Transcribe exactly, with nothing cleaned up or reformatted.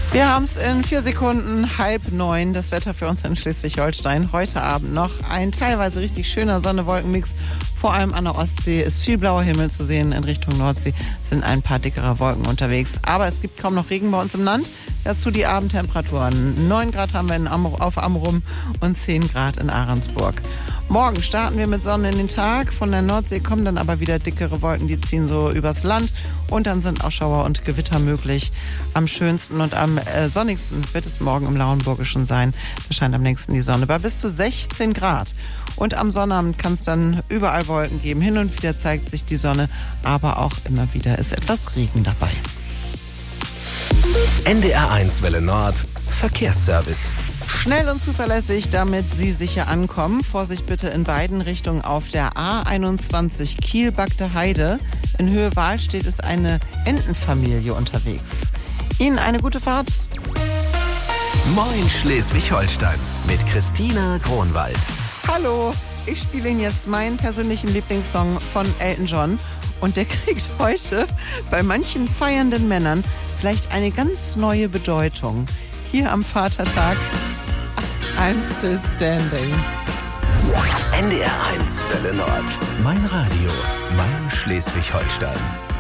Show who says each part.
Speaker 1: Wir haben es in vier Sekunden, halb neun. Das Wetter für uns in Schleswig-Holstein. Heute Abend noch ein teilweise richtig schöner Sonne-Wolken-Mix. Vor allem an der Ostsee ist viel blauer Himmel zu sehen. In Richtung Nordsee sind ein paar dickere Wolken unterwegs. Aber es gibt kaum noch Regen bei uns im Land. Dazu die Abendtemperaturen. neun Grad haben wir in Amrum, auf Amrum und zehn Grad in Ahrensburg. Morgen starten wir mit Sonne in den Tag. Von der Nordsee kommen dann aber wieder dickere Wolken, die ziehen so übers Land. Und dann sind auch Schauer und Gewitter möglich. Am schönsten und am äh, sonnigsten wird es morgen im Lauenburgischen sein. Da scheint am längsten die Sonne bei bis zu sechzehn Grad. Und am Sonnabend kann es dann überall Wolken geben. Hin und wieder zeigt sich die Sonne, aber auch immer wieder ist etwas Regen dabei.
Speaker 2: N D R eins Welle Nord, Verkehrsservice.
Speaker 1: Schnell und zuverlässig, damit Sie sicher ankommen. Vorsicht bitte in beiden Richtungen auf der A einundzwanzig Kiel-Bagde Heide. In Höhe Wahlstedt ist eine Entenfamilie unterwegs. Ihnen eine gute Fahrt.
Speaker 2: Moin Schleswig-Holstein mit Christina Kronwald.
Speaker 1: Hallo, ich spiele Ihnen jetzt meinen persönlichen Lieblingssong von Elton John. Und der kriegt heute bei manchen feiernden Männern vielleicht eine ganz neue Bedeutung. Hier am Vatertag, I'm Still Standing.
Speaker 2: N D R eins Welle Nord. Mein Radio, mein Schleswig-Holstein.